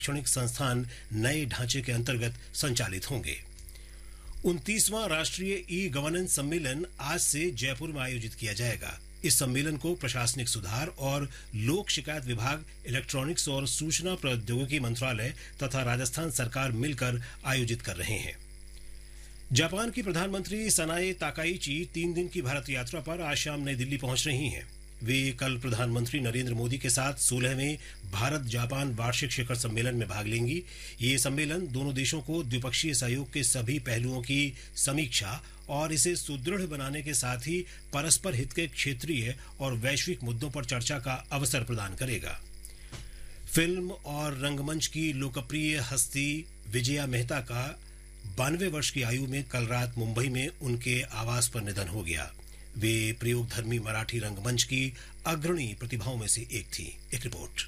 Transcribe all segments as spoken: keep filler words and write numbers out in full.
शैक्षणिक संस्थान नए ढांचे के अंतर्गत संचालित होंगे। उनतीसवां राष्ट्रीय ई गवर्नेंस सम्मेलन आज से जयपुर में आयोजित किया जाएगा। इस सम्मेलन को प्रशासनिक सुधार और लोक शिकायत विभाग, इलेक्ट्रॉनिक्स और सूचना प्रौद्योगिकी मंत्रालय तथा राजस्थान सरकार मिलकर आयोजित कर रहे हैं। जापान की प्रधानमंत्री सनाए ताकाइची तीन दिन की भारत यात्रा पर आज शाम नई दिल्ली पहुंच रही हैं। वे कल प्रधानमंत्री नरेंद्र मोदी के साथ सोलहवें भारत जापान वार्षिक शिखर सम्मेलन में भाग लेंगी। ये सम्मेलन दोनों देशों को द्विपक्षीय सहयोग के सभी पहलुओं की समीक्षा और इसे सुदृढ़ बनाने के साथ ही परस्पर हित के क्षेत्रीय और वैश्विक मुद्दों पर चर्चा का अवसर प्रदान करेगा। फिल्म और रंगमंच की लोकप्रिय हस्ती विजया मेहता का बानवे वर्ष की आयु में कल रात मुंबई में उनके आवास पर निधन हो गया। वे प्रयोगधर्मी मराठी रंगमंच की अग्रणी प्रतिभाओं में से एक थी। एक रिपोर्ट।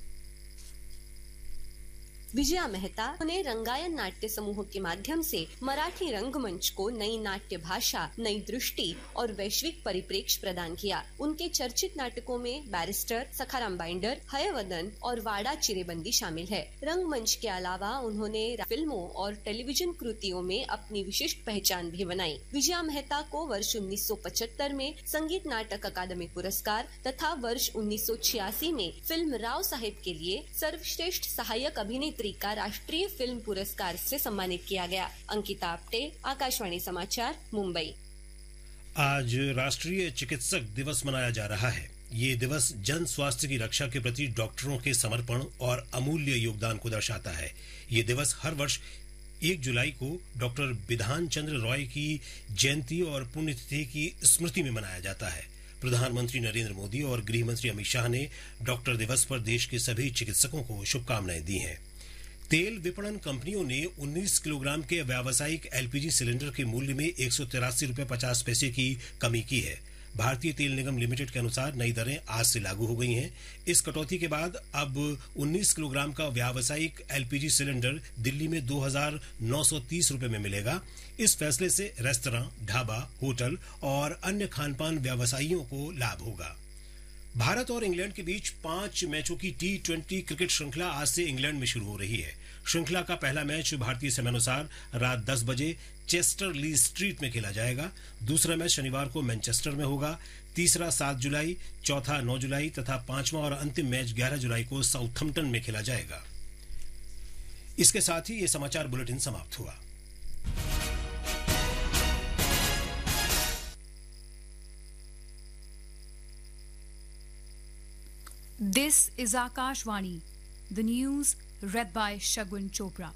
विजया मेहता ने रंगायन नाट्य समूह के माध्यम से मराठी रंगमंच को नई नाट्य भाषा, नई दृष्टि और वैश्विक परिप्रेक्ष्य प्रदान किया। उनके चर्चित नाटकों में बैरिस्टर, सखाराम बाइंडर, हयवदन और वाड़ा चिरेबंदी शामिल है। रंगमंच के अलावा उन्होंने फिल्मों और टेलीविजन कृतियों में अपनी विशिष्ट पहचान भी बनाई। विजया मेहता को वर्ष उन्नीस सौ पचहत्तर में संगीत नाटक अकादमी पुरस्कार तथा वर्ष उन्नीस सौ छियासी में फिल्म राव साहेब के लिए सर्वश्रेष्ठ सहायक अभिनेत्री का राष्ट्रीय फिल्म पुरस्कार से सम्मानित किया गया। अंकिता आप्टे, आकाशवाणी समाचार, मुंबई। आज राष्ट्रीय चिकित्सक दिवस मनाया जा रहा है। ये दिवस जन स्वास्थ्य की रक्षा के प्रति डॉक्टरों के समर्पण और अमूल्य योगदान को दर्शाता है। ये दिवस हर वर्ष एक जुलाई को डॉक्टर बिधान चंद्र रॉय की जयंती और पुण्यतिथि की स्मृति में मनाया जाता है। प्रधानमंत्री नरेंद्र मोदी और गृह मंत्री अमित शाह ने डॉक्टर दिवस पर देश के सभी चिकित्सकों को शुभकामनाएं दी हैं। तेल विपणन कंपनियों ने उन्नीस किलोग्राम के व्यावसायिक एलपीजी सिलेंडर के मूल्य में एक सौ तिरासी रूपये पचास पैसे की कमी की है। भारतीय तेल निगम लिमिटेड के अनुसार नई दरें आज से लागू हो गई हैं। इस कटौती के बाद अब उन्नीस किलोग्राम का व्यावसायिक एलपीजी सिलेंडर दिल्ली में दो हजार नौ सौ तीस रूपये में मिलेगा। इस फैसले से रेस्तरां, ढाबा, होटल और अन्य खानपान व्यवसायियों को लाभ होगा। भारत और इंग्लैंड के बीच पांच मैचों की टी ट्वेंटी क्रिकेट श्रृंखला आज से इंग्लैंड में शुरू हो रही है। श्रृंखला का पहला मैच भारतीय समयानुसार रात दस बजे चेस्टर ली स्ट्रीट में खेला जाएगा। दूसरा मैच शनिवार को मैनचेस्टर में होगा। तीसरा सात जुलाई, चौथा नौ जुलाई तथा पांचवा और अंतिम मैच ग्यारह जुलाई को साउथम्पटन में खेला जाएगा। इसके साथ ही ये समाचार बुलेटिन समाप्त हुआ। This is Akashvani, the news read by Shagun Chopra.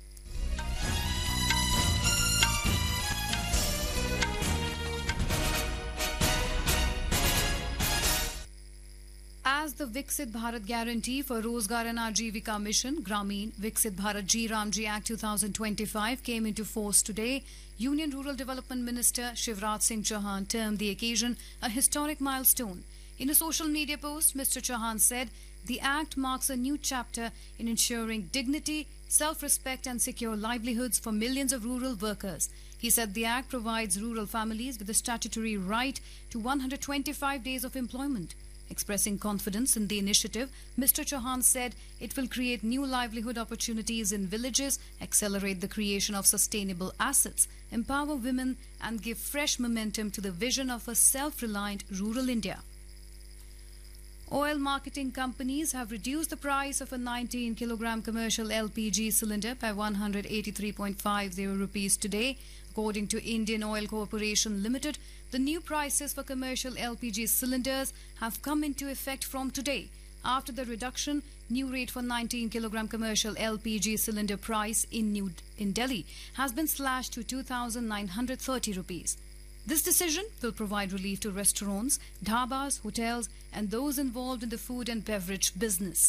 As the Viksit Bharat Guarantee for Rozgar and Ajivika Mission, Grameen Viksit Bharat G Ramji Act twenty twenty-five came into force today, Union Rural Development Minister Shivraj Singh Chauhan termed the occasion a historic milestone. In a social media post, Mister Chauhan said, the Act marks a new chapter in ensuring dignity, self-respect and secure livelihoods for millions of rural workers. He said the Act provides rural families with the statutory right to one hundred twenty-five days of employment. Expressing confidence in the initiative, Mister Chauhan said it will create new livelihood opportunities in villages, accelerate the creation of sustainable assets, empower women and give fresh momentum to the vision of a self-reliant rural India. Oil marketing companies have reduced the price of a nineteen kilogram commercial L P G cylinder by one hundred eighty-three point five zero rupees today. According to Indian Oil Corporation Limited, the new prices for commercial L P G cylinders have come into effect from today. After the reduction, new rate for nineteen kilogram commercial L P G cylinder price in New in Delhi has been slashed to two thousand nine hundred thirty rupees. This decision will provide relief to restaurants, dhabas, hotels and those involved in the food and beverage business.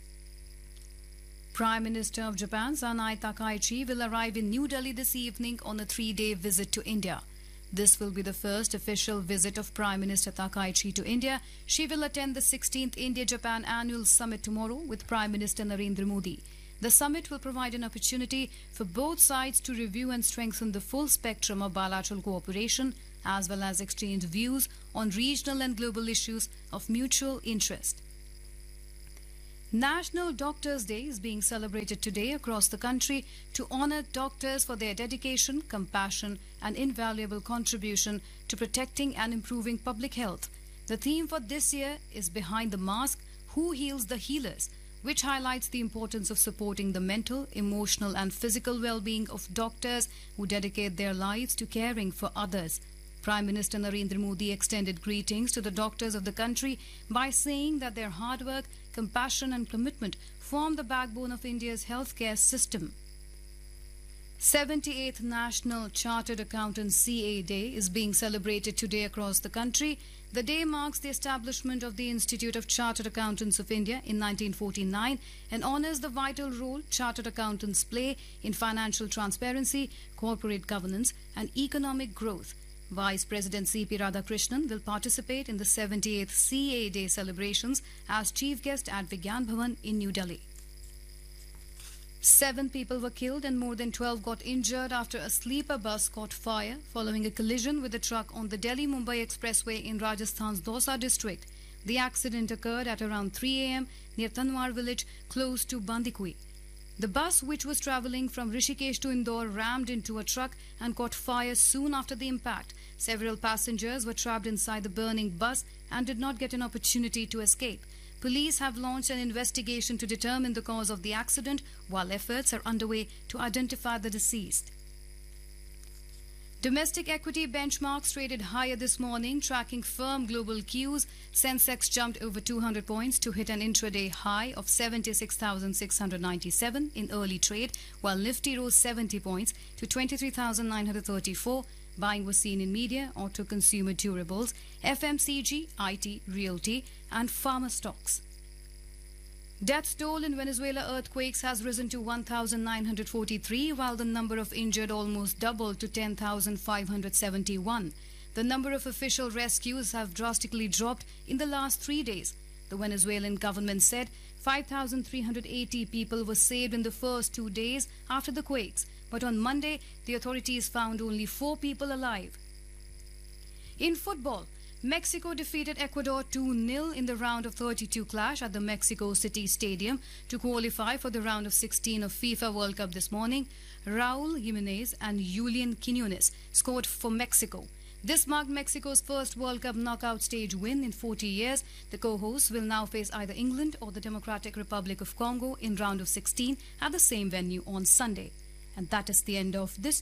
Prime Minister of Japan, Sanae Takaichi, will arrive in New Delhi this evening on a three-day visit to India. This will be the first official visit of Prime Minister Takaichi to India. She will attend the sixteenth India-Japan Annual Summit tomorrow with Prime Minister Narendra Modi. The summit will provide an opportunity for both sides to review and strengthen the full spectrum of bilateral cooperation, as well as exchange views on regional and global issues of mutual interest. National Doctors' Day is being celebrated today across the country to honor doctors for their dedication, compassion, and invaluable contribution to protecting and improving public health. The theme for this year is Behind the Mask, Who Heals the Healers, which highlights the importance of supporting the mental, emotional, and physical well-being of doctors who dedicate their lives to caring for others. Prime Minister Narendra Modi extended greetings to the doctors of the country by saying that their hard work, compassion and commitment form the backbone of India's healthcare system. seventy-eighth National Chartered Accountants C A Day is being celebrated today across the country. The day marks the establishment of the Institute of Chartered Accountants of India in nineteen forty-nine and honors the vital role chartered accountants play in financial transparency, corporate governance and economic growth. Vice President C P Radhakrishnan will participate in the seventy-eighth C A Day celebrations as chief guest at Vigyan Bhavan in New Delhi. Seven people were killed and more than twelve got injured after a sleeper bus caught fire following a collision with a truck on the Delhi-Mumbai Expressway in Rajasthan's Dausa district. The accident occurred at around three a m near Tanwar village close to Bandikui. The bus, which was travelling from Rishikesh to Indore, rammed into a truck and caught fire soon after the impact. Several passengers were trapped inside the burning bus and did not get an opportunity to escape. Police have launched an investigation to determine the cause of the accident, while efforts are underway to identify the deceased. Domestic equity benchmarks traded higher this morning, tracking firm global cues. Sensex jumped over two hundred points to hit an intraday high of seventy-six thousand six hundred ninety-seven in early trade, while Nifty rose seventy points to twenty-three thousand nine hundred thirty-four. Buying was seen in media, auto, consumer durables, F M C G, I T, realty and pharma stocks. Death toll in Venezuela earthquakes has risen to one thousand nine hundred forty-three, while the number of injured almost doubled to ten thousand five hundred seventy-one. The number of official rescues have drastically dropped in the last three days. The Venezuelan government said five thousand three hundred eighty people were saved in the first two days after the quakes, but on Monday, the authorities found only four people alive. In football, Mexico defeated Ecuador two nil in the round of thirty-two clash at the Mexico City Stadium to qualify for the round of sixteen of FIFA World Cup this morning. Raul Jimenez and Julian Quiñones scored for Mexico. This marked Mexico's first World Cup knockout stage win in forty years. The co-hosts will now face either England or the Democratic Republic of Congo in round of sixteen at the same venue on Sunday. And that is the end of this